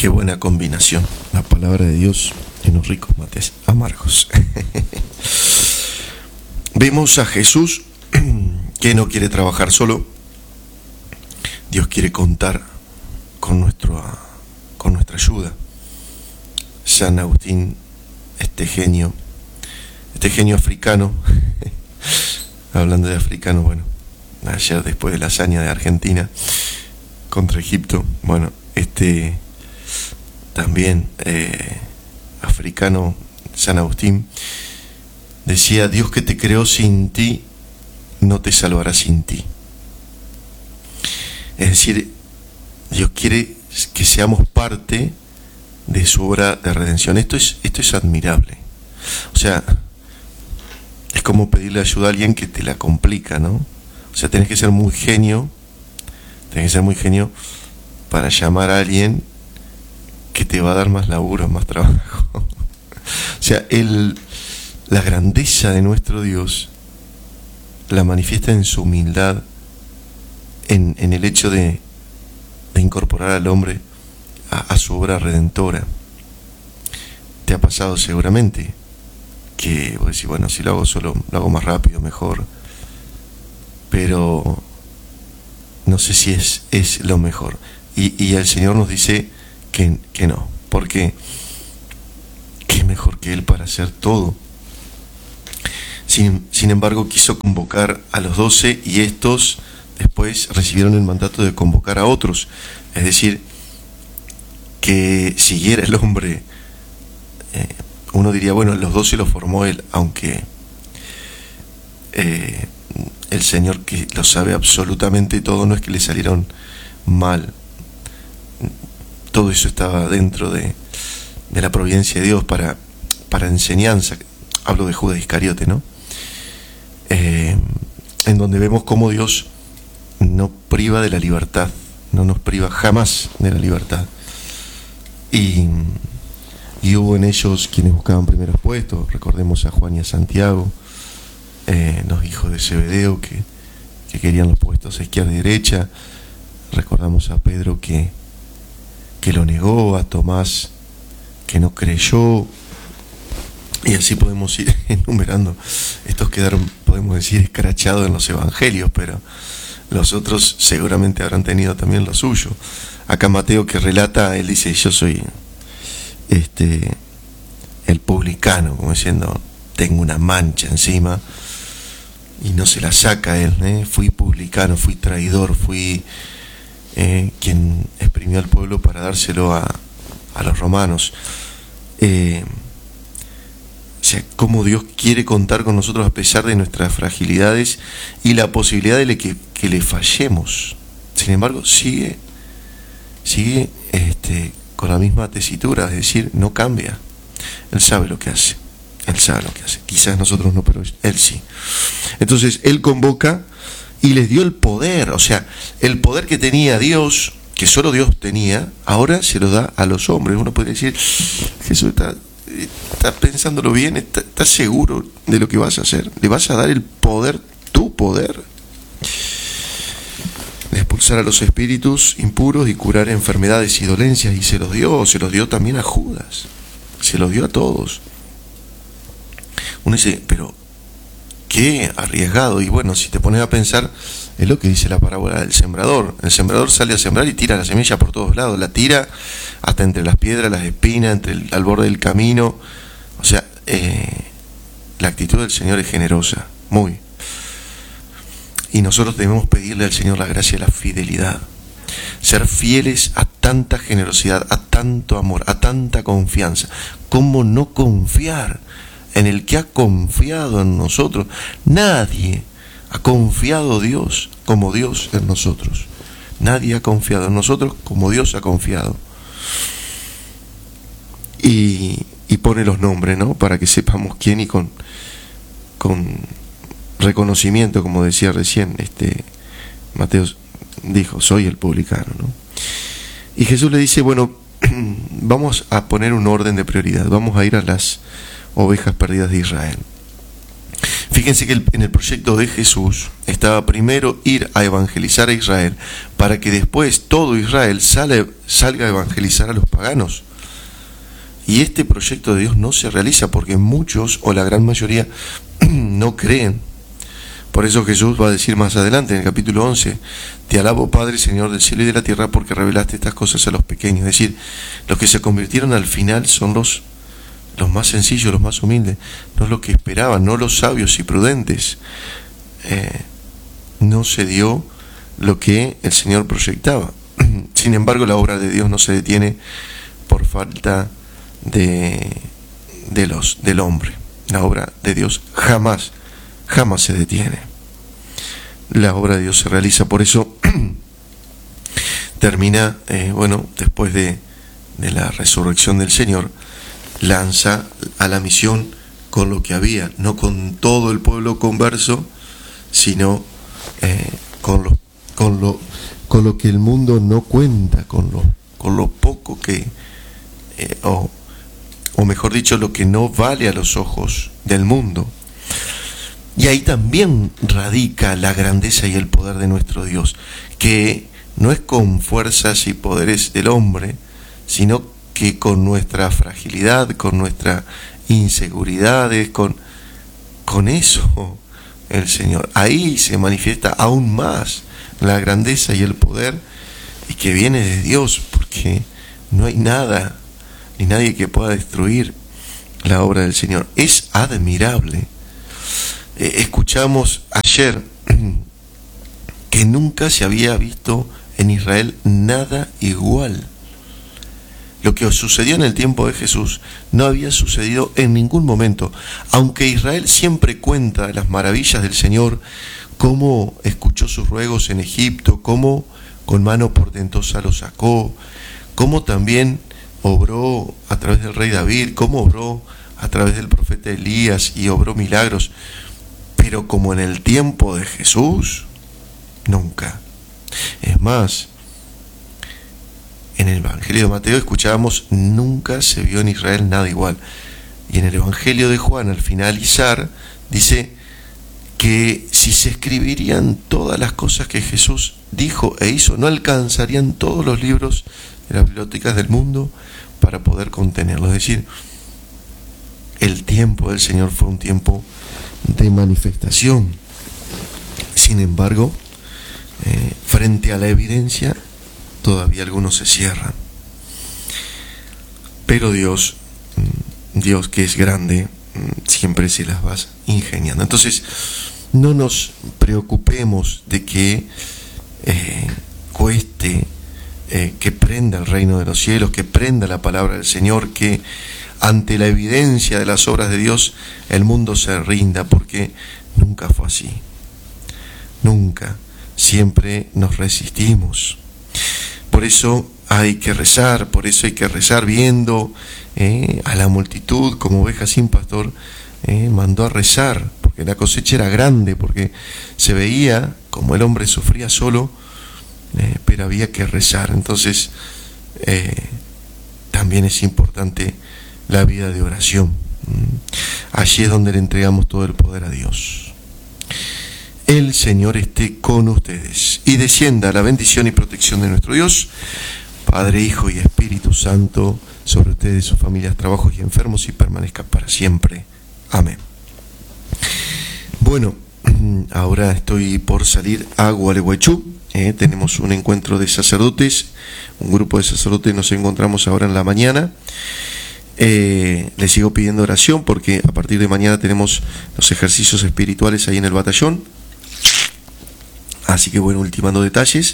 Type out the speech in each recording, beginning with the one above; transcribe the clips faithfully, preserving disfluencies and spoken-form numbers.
Qué buena combinación, la palabra de Dios en los ricos mates amargos. Vemos a Jesús que no quiere trabajar solo. Dios quiere contar con, nuestro, con nuestra ayuda. San Agustín, este genio, este genio africano, hablando de africano, bueno, ayer después de la hazaña de Argentina contra Egipto, bueno, este también eh, africano, San Agustín, decía: Dios que te creó sin ti, no te salvará sin ti. Es decir, Dios quiere que seamos parte de su obra de redención. Esto es, esto es admirable. O sea, es como pedirle ayuda a alguien que te la complica, ¿no? O sea, tenés que ser muy genio, tenés que ser muy genio para llamar a alguien que te va a dar más laburo, más trabajo. O sea, el, la grandeza de nuestro Dios la manifiesta en su humildad, en, en el hecho de, de incorporar al hombre a, a su obra redentora. Te ha pasado seguramente que vos decís, bueno, si lo hago solo, lo hago más rápido, mejor, pero no sé si es, es lo mejor. Y, y el Señor nos dice que, que no, porque ¿qué mejor que Él para hacer todo? Sin, sin embargo, quiso convocar a los doce y estos después recibieron el mandato de convocar a otros. Es decir, que siguiera el hombre. Eh, uno diría, bueno, los doce los formó Él, aunque eh, el Señor, que lo sabe absolutamente todo, no es que le salieron mal. Todo eso estaba dentro de, de la providencia de Dios para, para enseñanza. Hablo de Judas Iscariote, ¿no? Eh, en donde vemos cómo Dios no priva de la libertad, no nos priva jamás de la libertad. Y, y hubo en ellos quienes buscaban primeros puestos. Recordemos a Juan y a Santiago, eh, los hijos de Zebedeo, que, que querían los puestos a izquierda y derecha. Recordamos a Pedro que, que lo negó, a Tomás que no creyó. Y así podemos ir enumerando. Estos quedaron, podemos decir, escrachados en los evangelios, pero los otros seguramente habrán tenido también lo suyo. Acá Mateo, que relata, él dice: yo soy este el publicano, como diciendo, tengo una mancha encima, y no se la saca él, ¿eh? Fui publicano, fui traidor, fui eh, quien exprimió al pueblo para dárselo a, a los romanos. Eh, O sea, cómo Dios quiere contar con nosotros a pesar de nuestras fragilidades y la posibilidad de que, que le fallemos. Sin embargo, sigue, sigue este, con la misma tesitura, es decir, no cambia. Él sabe lo que hace, Él sabe lo que hace. Quizás nosotros no, pero Él sí. Entonces, Él convoca y les dio el poder. O sea, el poder que tenía Dios, que solo Dios tenía, ahora se lo da a los hombres. Uno podría decir, Jesús está... ¿Estás pensándolo bien? ¿Estás seguro de lo que vas a hacer? ¿Le vas a dar el poder, tu poder? De expulsar a los espíritus impuros y curar enfermedades y dolencias. Y se los dio, se los dio también a Judas. Se los dio a todos. Uno dice, pero qué arriesgado. Y bueno, si te pones a pensar, es lo que dice la parábola del sembrador. El sembrador sale a sembrar y tira la semilla por todos lados. La tira hasta entre las piedras, las espinas, entre el, al borde del camino. O sea, eh, la actitud del Señor es generosa, muy. Y nosotros debemos pedirle al Señor la gracia y la fidelidad. Ser fieles a tanta generosidad, a tanto amor, a tanta confianza. ¿Cómo no confiar en el que ha confiado en nosotros? Nadie ha confiado Dios como Dios en nosotros. Nadie ha confiado en nosotros como Dios ha confiado. Y, y pone los nombres, ¿no? Para que sepamos quién, y con, con reconocimiento, como decía recién, este Mateo dijo, soy el publicano, ¿no? Y Jesús le dice, bueno, vamos a poner un orden de prioridad, vamos a ir a las ovejas perdidas de Israel. Fíjense que en el proyecto de Jesús estaba primero ir a evangelizar a Israel para que después todo Israel sale, salga a evangelizar a los paganos. Y este proyecto de Dios no se realiza porque muchos o la gran mayoría no creen. Por eso Jesús va a decir más adelante en el capítulo once: te alabo, Padre, Señor del cielo y de la tierra, porque revelaste estas cosas a los pequeños. Es decir, los que se convirtieron al final son los, los más sencillos, los más humildes, no los que esperaban, no los sabios y prudentes. Eh, no se dio lo que el Señor proyectaba. Sin embargo, la obra de Dios no se detiene por falta de, de los, del hombre. La obra de Dios jamás jamás se detiene. La obra de Dios se realiza. Por eso termina, eh, bueno, después de, de la resurrección del Señor, lanza a la misión con lo que había, no con todo el pueblo converso, sino eh, con, lo, con, lo, con lo que el mundo no cuenta, con lo, con lo poco que, eh, o, o mejor dicho, lo que no vale a los ojos del mundo. Y ahí también radica la grandeza y el poder de nuestro Dios, que no es con fuerzas y poderes del hombre, sino que con nuestra fragilidad, con nuestras inseguridades, con, con eso el Señor. Ahí se manifiesta aún más la grandeza y el poder, y que viene de Dios, porque no hay nada ni nadie que pueda destruir la obra del Señor. Es admirable. Escuchamos ayer que nunca se había visto en Israel nada igual. Lo que sucedió en el tiempo de Jesús no había sucedido en ningún momento. Aunque Israel siempre cuenta las maravillas del Señor, cómo escuchó sus ruegos en Egipto, cómo con mano portentosa lo sacó, cómo también obró a través del rey David, cómo obró a través del profeta Elías y obró milagros. Pero como en el tiempo de Jesús, nunca. Es más, en el Evangelio de Mateo escuchábamos: nunca se vio en Israel nada igual. Y en el Evangelio de Juan, al finalizar, dice que si se escribirían todas las cosas que Jesús dijo e hizo, no alcanzarían todos los libros de las bibliotecas del mundo para poder contenerlo. Es decir, el tiempo del Señor fue un tiempo de manifestación. Sin embargo, eh, frente a la evidencia, todavía algunos se cierran. Pero Dios, Dios que es grande, siempre se las va ingeniando. Entonces, no nos preocupemos de que eh, cueste, eh, que prenda el reino de los cielos, que prenda la palabra del Señor, que ante la evidencia de las obras de Dios el mundo se rinda, porque nunca fue así. Nunca. Siempre nos resistimos. Por eso hay que rezar, por eso hay que rezar viendo eh, a la multitud como oveja sin pastor. Eh, mandó a rezar, porque la cosecha era grande, porque se veía como el hombre sufría solo, eh, pero había que rezar. Entonces eh, también es importante la vida de oración. Allí es donde le entregamos todo el poder a Dios. El Señor esté con ustedes y descienda la bendición y protección de nuestro Dios, Padre, Hijo y Espíritu Santo, sobre ustedes, sus familias, trabajos y enfermos, y permanezca para siempre. Amén. Bueno, ahora estoy por salir a Gualeguaychú. Eh, tenemos un encuentro de sacerdotes, un grupo de sacerdotes. Nos encontramos ahora en la mañana. Eh, les sigo pidiendo oración porque a partir de mañana tenemos los ejercicios espirituales ahí en el batallón. Así que bueno, ultimando detalles.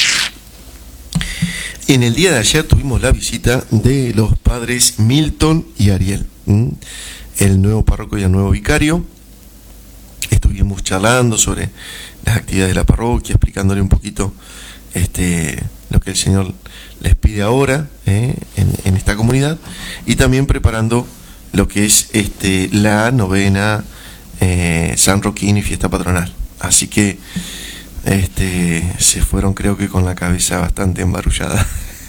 En el día de ayer tuvimos la visita de los padres Milton y Ariel, ¿m? el nuevo párroco y el nuevo vicario. Estuvimos charlando sobre las actividades de la parroquia, explicándole un poquito este, lo que el Señor les pide ahora eh, en, en esta comunidad, y también preparando lo que es este, la novena eh, San Roquín y fiesta patronal. Así que este, se fueron, creo que con la cabeza bastante embarullada.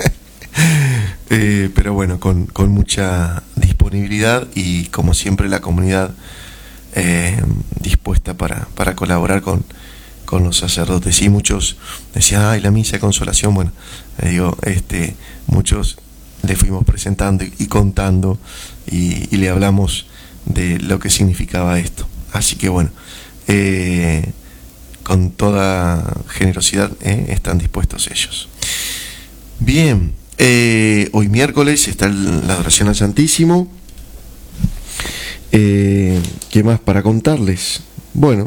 eh, pero bueno, con, con mucha disponibilidad, y como siempre la comunidad eh, dispuesta para, para colaborar con, con los sacerdotes. Y muchos decían, ay, la misa de consolación. Bueno, eh, digo, este, muchos le fuimos presentando y, y contando y, y le hablamos de lo que significaba esto. Así que bueno, eh, con toda generosidad eh, están dispuestos ellos. Bien, eh, hoy miércoles está el, la adoración al Santísimo. Eh, ¿Qué más para contarles? Bueno,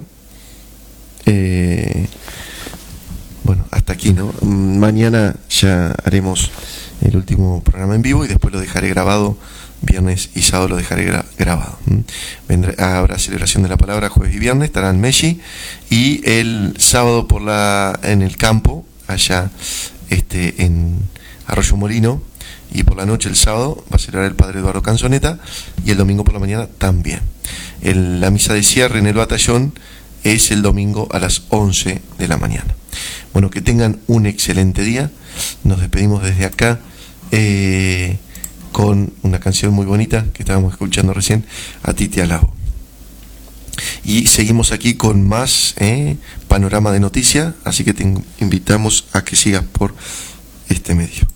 eh, bueno, hasta aquí, ¿no? Mañana ya haremos el último programa en vivo y después lo dejaré grabado. Viernes y sábado lo dejaré gra grabado. Vendrá, habrá celebración de la palabra jueves y viernes, estará en Messi, y el sábado por la en el campo, allá este, en Arroyo Molino, y por la noche el sábado va a celebrar el padre Eduardo Canzoneta, y el domingo por la mañana también. El, la misa de cierre en el batallón es el domingo a las once de la mañana. Bueno, que tengan un excelente día. Nos despedimos desde acá eh, con una canción muy bonita que estábamos escuchando recién, A ti te alabo. Y seguimos aquí con más eh, panorama de noticias, así que te invitamos a que sigas por este medio.